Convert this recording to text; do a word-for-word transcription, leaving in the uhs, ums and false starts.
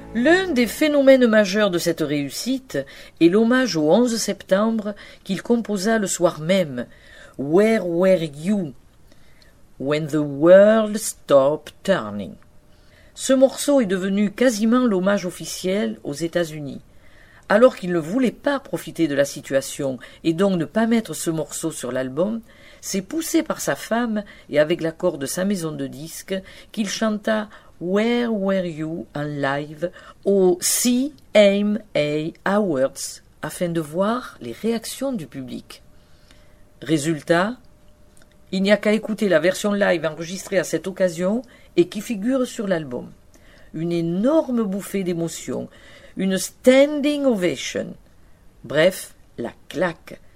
L'un des phénomènes majeurs de cette réussite est l'hommage au onze septembre qu'il composa le soir même, « Where were you when the world stopped turning ». Ce morceau est devenu quasiment l'hommage officiel aux États-Unis. Alors qu'il ne voulait pas profiter de la situation et donc ne pas mettre ce morceau sur l'album, c'est poussé par sa femme et avec l'accord de sa maison de disques qu'il chanta « Where were you » en live au C M A Awards afin de voir les réactions du public. Résultat, il n'y a qu'à écouter la version live enregistrée à cette occasion et qui figure sur l'album. Une énorme bouffée d'émotion, une standing ovation. Bref, la claque.